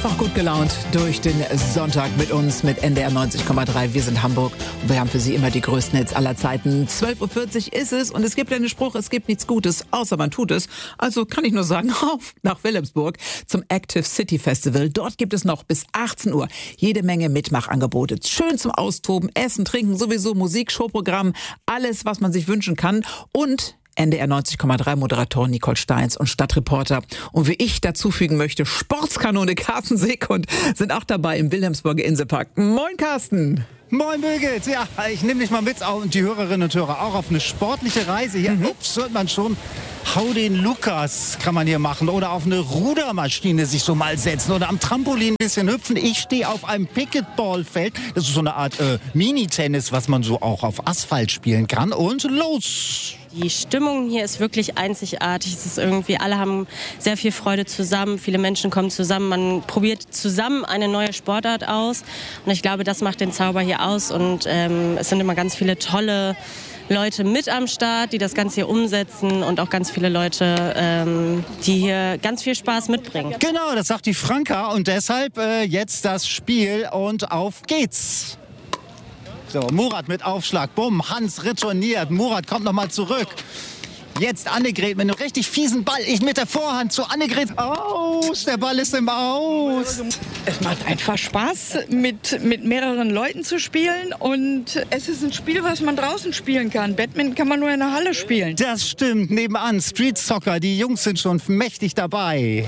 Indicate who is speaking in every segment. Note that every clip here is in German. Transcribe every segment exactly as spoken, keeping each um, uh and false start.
Speaker 1: Einfach gut gelaunt durch den Sonntag mit uns, mit N D R neunzig Komma drei. Wir sind Hamburg und wir haben für Sie immer die größten Hits aller Zeiten. zwölf Uhr vierzig ist es und es gibt einen Spruch, es gibt nichts Gutes, außer man tut es. Also kann ich nur sagen, auf nach Wilhelmsburg zum Active City Festival. Dort gibt es noch bis achtzehn Uhr jede Menge Mitmachangebote. Schön zum Austoben, Essen, Trinken, sowieso Musik, Showprogramm, alles, was man sich wünschen kann. Und N D R neunzig Komma drei Moderatorin Nicole Steins und Stadtreporter. Und wie ich dazu fügen möchte, Sportskanone Carsten Seekund sind auch dabei im Wilhelmsburger Inselpark. Moin Carsten!
Speaker 2: Moin Birgit, ja, ich nehme dich mal mit und die Hörerinnen und Hörer auch auf eine sportliche Reise. Hier, mhm. ups, hört man schon, hau den Lukas kann man hier machen oder auf eine Rudermaschine sich so mal setzen oder am Trampolin ein bisschen hüpfen. Ich stehe auf einem Picketballfeld, das ist so eine Art äh, Mini-Tennis, was man so auch auf Asphalt spielen kann und los!
Speaker 3: Die Stimmung hier ist wirklich einzigartig. Es ist irgendwie, alle haben sehr viel Freude zusammen. Viele Menschen kommen zusammen. Man probiert zusammen eine neue Sportart aus. Und ich glaube, das macht den Zauber hier aus. Und ähm, es sind immer ganz viele tolle Leute mit am Start, die das Ganze hier umsetzen. Und auch ganz viele Leute, ähm, die hier ganz viel Spaß mitbringen.
Speaker 2: Genau, das sagt die Franka. Und deshalb äh, jetzt das Spiel und auf geht's. So, Murat mit Aufschlag, bumm, Hans retourniert, Murat kommt nochmal zurück. Jetzt Annegret mit einem richtig fiesen Ball, ich mit der Vorhand zu Annegret, aus, der Ball ist im Aus.
Speaker 4: Es macht einfach Spaß, mit, mit mehreren Leuten zu spielen und es ist ein Spiel, was man draußen spielen kann. Badminton kann man nur in der Halle spielen.
Speaker 2: Das stimmt, nebenan, Street Soccer, die Jungs sind schon mächtig dabei.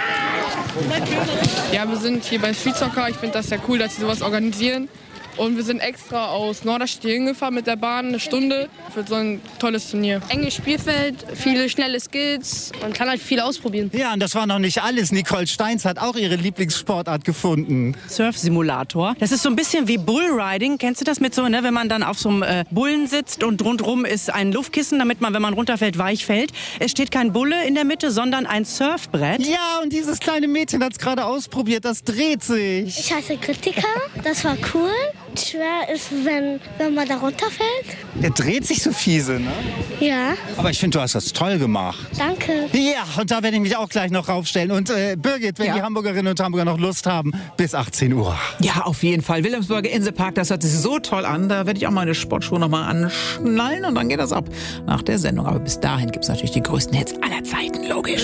Speaker 5: Ja, wir sind hier bei Street Soccer, ich finde das sehr cool, dass sie sowas organisieren. Und wir sind extra aus Norderstedt hingefahren mit der Bahn, eine Stunde, für so ein tolles Turnier.
Speaker 6: Enges Spielfeld, viele schnelle Skills, man kann halt viel ausprobieren.
Speaker 2: Ja, und das war noch nicht alles. Nicole Steins hat auch ihre Lieblingssportart gefunden.
Speaker 7: Surf-Simulator. Das ist so ein bisschen wie Bullriding. Kennst du das mit so, ne, wenn man dann auf so einem äh, Bullen sitzt und rundherum ist ein Luftkissen, damit man, wenn man runterfällt, weich fällt. Es steht kein Bulle in der Mitte, sondern ein Surfbrett.
Speaker 2: Ja, und dieses kleine Mädchen hat es gerade ausprobiert. Das dreht sich.
Speaker 8: Ich heiße Kritika. Das war cool. Schwer ist, wenn, wenn man da runterfällt.
Speaker 2: Der dreht sich so fiese, ne?
Speaker 8: Ja.
Speaker 2: Aber ich finde, du hast das toll gemacht.
Speaker 8: Danke.
Speaker 2: Ja, und da werde ich mich auch gleich noch raufstellen. Und äh, Birgit, wenn
Speaker 1: ja.
Speaker 2: die Hamburgerinnen und Hamburger noch Lust haben, bis achtzehn Uhr.
Speaker 1: Ja, auf jeden Fall. Wilhelmsburger Inselpark, das hört sich so toll an. Da werde ich auch meine Sportschuhe noch mal anschnallen und dann geht das ab nach der Sendung. Aber bis dahin gibt es natürlich die größten Hits aller Zeiten, logisch.